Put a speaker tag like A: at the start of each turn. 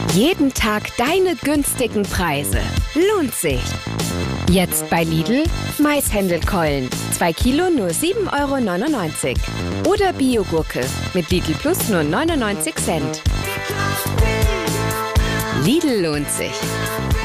A: Jeden Tag deine günstigen Preise. Lohnt sich. Jetzt bei Lidl Maishändelkeulen. 2 Kilo nur 7,99 €. Oder Biogurke mit Lidl Plus nur 99 Cent. Lidl lohnt sich.